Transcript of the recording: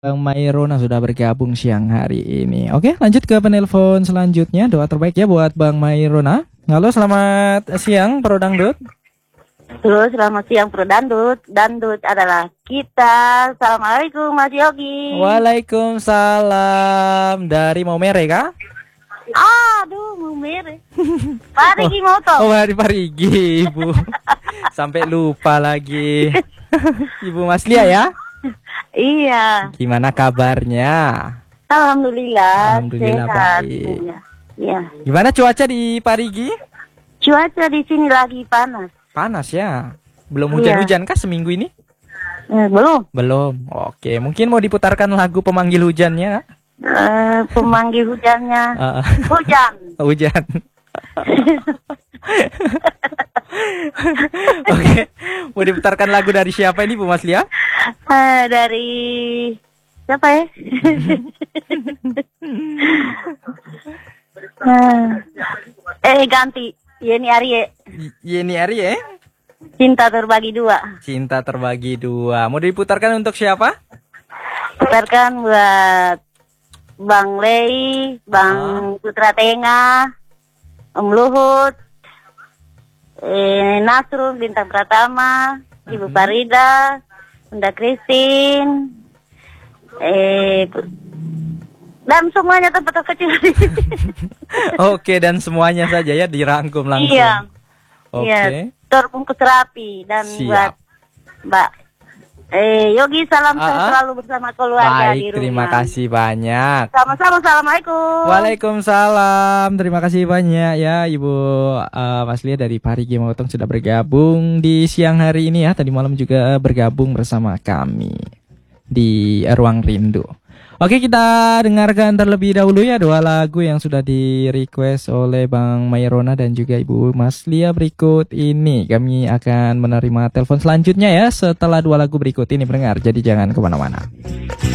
Bang Mairona sudah bergabung siang hari ini. Oke, lanjut ke penelpon selanjutnya. Doa terbaik ya buat Bang Mairona. Halo, selamat siang, Pro Dangdut. Halo, selamat siang Pro Dangdut. Dangdut adalah kita. Assalamualaikum Mas Yogi. Waalaikumsalam. Dari Maumere kah? Aduh, mau mere. Parigi moto. Oh, dari Parigi, Ibu. Sampai lupa lagi. Ibu Maslia ya? Iya. Gimana kabarnya? Alhamdulillah. Alhamdulillah Sehat. baik. Iya. Gimana cuaca di Parigi? Cuaca di sini lagi panas. Panas ya. Belum hujan-hujan kah seminggu ini? Belum. Belum. Oke, mungkin mau diputarkan lagu pemanggil hujannya? Pemanggil hujannya. Hujan. Hujan. Oke, mau diputarkan lagu dari siapa ini Bu Maslia? Dari siapa ya? Ganti Yeni Arye. Yeni Arye. Cinta terbagi dua. Cinta terbagi dua. Mau diputarkan untuk siapa? Putarkan buat Bang Lei, Bang Putra Tengah, Om Luhut, Nasrul Bintang Pratama, Ibu Farida, Bunda Christine, dan semuanya tempat kecil. Oke, dan semuanya saja ya dirangkum langsung. Iya. Oke. Iya, terbungkus rapi dan buat Mbak Yogi, salam selalu bersama keluarga di Baik, rumah. terima kasih banyak. Sama-sama, assalamualaikum. Waalaikumsalam. Terima kasih banyak ya Ibu Maslia dari Parigi Motong sudah bergabung di siang hari ini ya. Tadi malam juga bergabung bersama kami di Ruang Rindu. Oke, kita dengarkan terlebih dahulu ya dua lagu yang sudah di request oleh Bang Mairona dan juga Ibu Maslia berikut ini. Kami akan menerima telepon selanjutnya ya setelah dua lagu berikut ini pendengar. Jadi jangan kemana-mana.